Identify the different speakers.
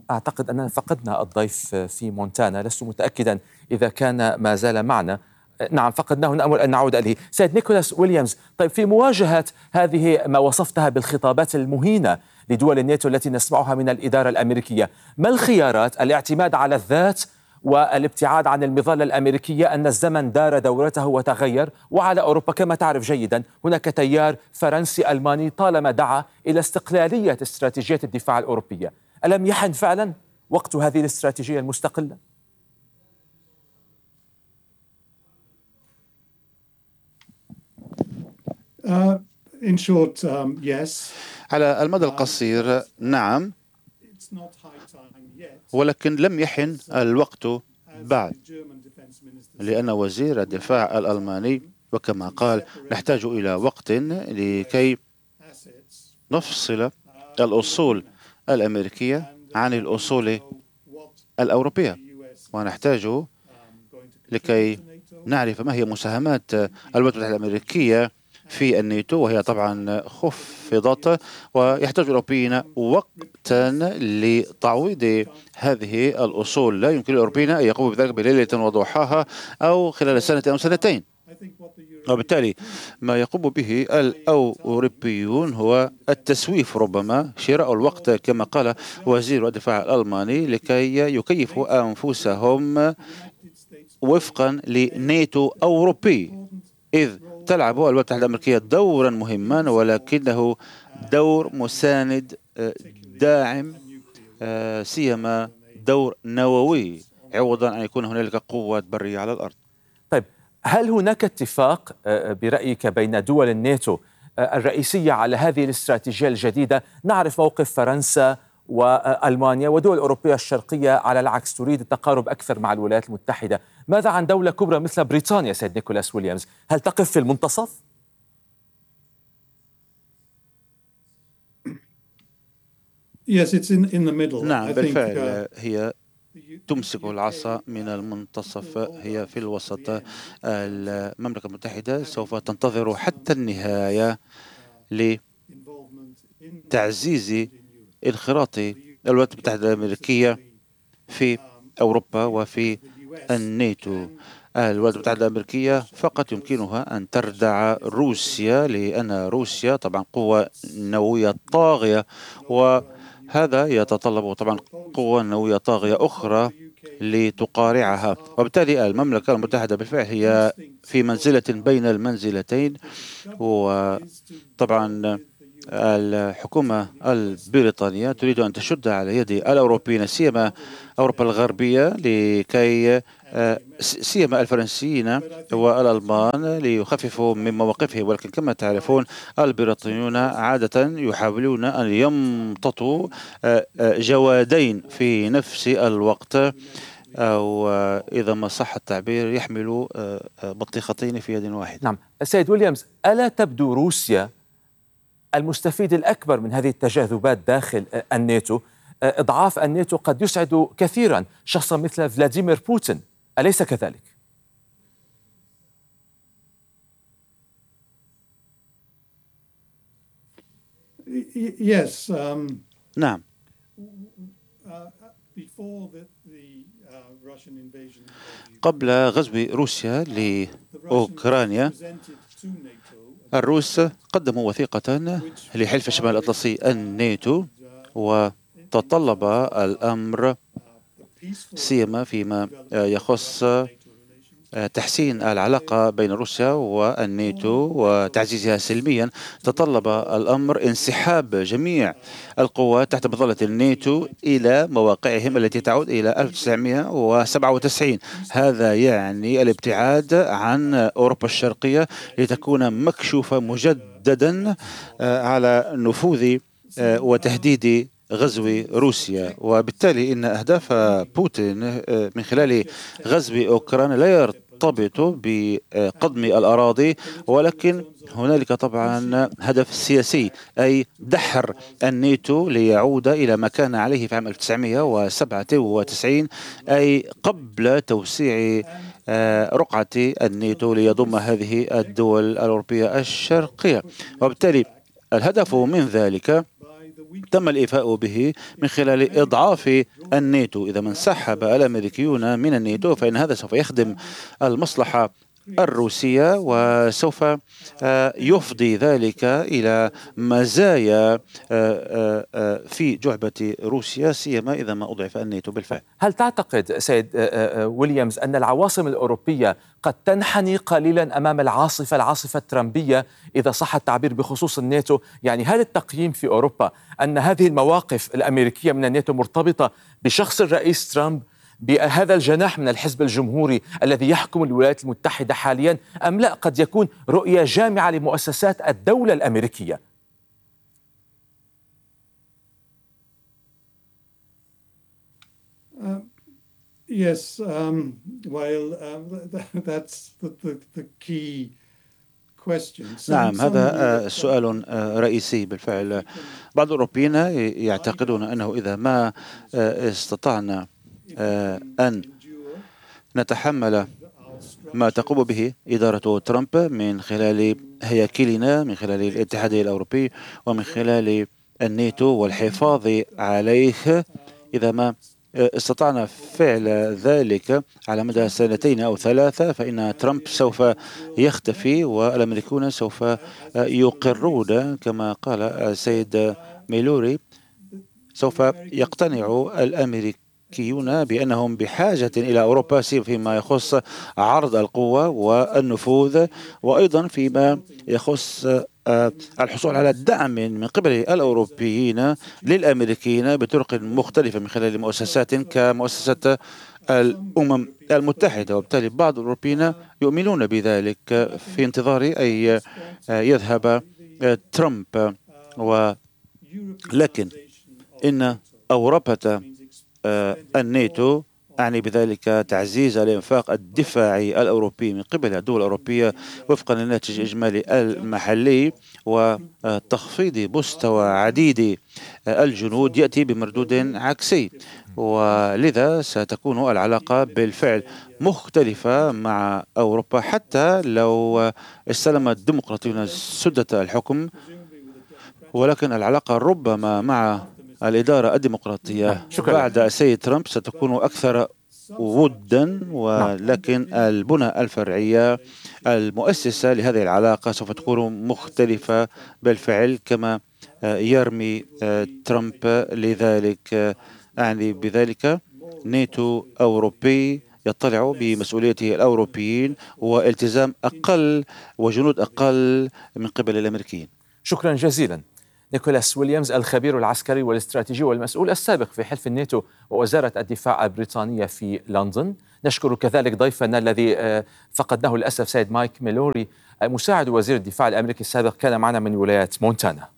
Speaker 1: أعتقد أننا فقدنا الضيف في مونتانا، لست متأكدا إذا كان ما زال معنا. نعم فقدناه، نأمل أن نعود إليه. سيد نيكولاس ويليامز، طيب في مواجهة هذه ما وصفتها بالخطابات المهينة لدول الناتو التي نسمعها من الإدارة الأمريكية، ما الخيارات؟ الاعتماد على الذات والابتعاد عن المظلة الأمريكية، أن الزمن دار دورته وتغير، وعلى أوروبا كما تعرف جيدا هناك تيار فرنسي ألماني طالما دعا إلى استقلالية استراتيجية الدفاع الأوروبية. ألم يحن فعلا وقت هذه الاستراتيجية المستقلة؟
Speaker 2: In short, yes.
Speaker 3: على المدى القصير نعم، ولكن لم يحن الوقت بعد، لأن وزير الدفاع الألماني وكما قال نحتاج إلى وقت لكي نفصل الأصول الأمريكية عن الأصول الأوروبية، ونحتاج لكي نعرف ما هي مساهمات الولايات المتحدة الأمريكية في الناتو، وهي طبعا خفضت، ويحتاج الأوروبيين وقتا لتعويض هذه الأصول. لا يمكن للأوروبيين أن يقوموا بذلك بليلة وضحاها أو خلال سنة أو سنتين، وبالتالي ما يقوم به الأوروبيون هو التسويف، ربما شراء الوقت كما قال وزير الدفاع الألماني، لكي يكيفوا أنفسهم وفقا لناتو أوروبي، إذ تلعب الولايات المتحدة الأمريكية دورا مهما، ولكنه دور مساند داعم، سيما دور نووي، عوضا أن يكون هنالك قوات برية على الأرض.
Speaker 1: طيب، هل هناك اتفاق برأيك بين دول الناتو الرئيسية على هذه الاستراتيجية الجديدة؟ نعرف موقف فرنسا وألمانيا، ودول الأوروبية الشرقية على العكس تريد التقارب أكثر مع الولايات المتحدة. ماذا عن دولة كبرى مثل بريطانيا سيد نيكولاس ويليامز؟ هل تقف في المنتصف؟
Speaker 2: Yes, it's in the middle.
Speaker 3: نعم بالفعل، هي تمسك العصا من المنتصف، هي في الوسط. المملكة المتحدة سوف تنتظر حتى النهاية لتعزيز انخراط الولايات المتحدة الأمريكية في أوروبا وفي الناتو. الولايات المتحدة الأمريكية فقط يمكنها أن تردع روسيا، لأن روسيا طبعا قوة نووية طاغية، وهذا يتطلب طبعا قوة نووية طاغية أخرى لتقارعها، وبالتالي المملكة المتحدة بالفعل هي في منزلة بين المنزلتين. وطبعا الحكومة البريطانية تريد أن تشد على يد الأوروبيين، سيما أوروبا الغربية، لكي سيما الفرنسيين والألمان ليخففوا من مواقفهم، ولكن كما تعرفون البريطانيون عادة يحاولون أن يمتطوا جوادين في نفس الوقت، أو إذا ما صح التعبير يحملوا بطيختين في يد واحدة.
Speaker 1: نعم سيد ويليامز، ألا تبدو روسيا المستفيد الأكبر من هذه التجاذبات داخل الناتو؟ إضعاف الناتو قد يسعد كثيرا شخصا مثل فلاديمير بوتين، أليس كذلك؟
Speaker 2: Yes.
Speaker 3: نعم. قبل غزو روسيا لأوكرانيا، الروس قدموا وثيقة لحلف شمال الأطلسي الناتو، وتطلب الأمر سيما فيما يخص تحسين العلاقة بين روسيا والناتو وتعزيزها سلميا. تطلب الأمر انسحاب جميع القوات تحت مظلة الناتو إلى مواقعهم التي تعود إلى 1997. هذا يعني الابتعاد عن أوروبا الشرقية لتكون مكشوفة مجددا على نفوذ وتهديد غزو روسيا، وبالتالي إن أهداف بوتين من خلال غزو أوكرانيا لا يرتبط بقضم الأراضي، ولكن هنالك طبعا هدف سياسي، أي دحر الناتو ليعود إلى ما كان عليه في عام 1997، أي قبل توسيع رقعة الناتو ليضم هذه الدول الأوروبية الشرقية. وبالتالي الهدف من ذلك تم الإيفاء به من خلال إضعاف الناتو. إذا ما انسحب الأمريكيون من الناتو فإن هذا سوف يخدم المصلحة الروسية، وسوف يفضي ذلك إلى مزايا في جعبة روسيا، سيما إذا ما أضعف الناتو بالفعل.
Speaker 1: هل تعتقد سيد ويليامز أن العواصم الأوروبية قد تنحني قليلا أمام العاصفة الترامبية إذا صح التعبير بخصوص الناتو؟ يعني هل التقييم في أوروبا أن هذه المواقف الأمريكية من الناتو مرتبطة بشخص الرئيس ترامب، بهذا الجناح من الحزب الجمهوري الذي يحكم الولايات المتحدة حاليا، أم لا قد يكون رؤية جامعة لمؤسسات الدولة الأمريكية؟
Speaker 2: Yes, well, that's the key question.
Speaker 3: نعم، هذا سؤال رئيسي بالفعل. بعض الأوروبيين يعتقدون أنه إذا ما استطعنا أن نتحمل ما تقوم به إدارة ترامب من خلال هياكلنا، من خلال الاتحاد الأوروبي ومن خلال الناتو والحفاظ عليه، إذا ما استطعنا فعل ذلك على مدى 2 أو 3 فإن ترامب سوف يختفي والأمريكون سوف يقرون كما قال السيد ميلوري. سوف يقتنع الأمريكيون بأنهم بحاجة إلى أوروبا فيما يخص عرض القوة والنفوذ، وأيضا فيما يخص الحصول على دعم من قبل الأوروبيين للأمريكيين بطرق مختلفة من خلال مؤسسات كمؤسسة الأمم المتحدة. وبالتالي بعض الأوروبيين يؤمنون بذلك في انتظار أن يذهب ترامب. ولكن إن أوروبا الناتو أعني بذلك تعزيز الإنفاق الدفاعي الأوروبي من قبل الدول الأوروبية وفقا للناتج الإجمالي المحلي، وتخفيض مستوى عديد الجنود يأتي بمردود عكسي، ولذا ستكون العلاقة بالفعل مختلفة مع أوروبا حتى لو استلم الديمقراطيون سدة الحكم. ولكن العلاقة ربما مع الإدارة الديمقراطية بعد السيد ترامب ستكون أكثر ودا، ولكن البنى الفرعية المؤسسة لهذه العلاقة سوف تكون مختلفة بالفعل كما يرمي ترامب. لذلك أعني بذلك ناتو أوروبي يطلع بمسؤوليته الأوروبيين والتزام أقل وجنود أقل من قبل الأمريكيين.
Speaker 1: شكرا جزيلا نيكولاس ويليامز، الخبير العسكري والاستراتيجي والمسؤول السابق في حلف الناتو ووزارة الدفاع البريطانية في لندن. نشكر كذلك ضيفنا الذي فقدناه للأسف، سيد مايك ميلوري، مساعد وزير الدفاع الأمريكي السابق، كان معنا من ولاية مونتانا.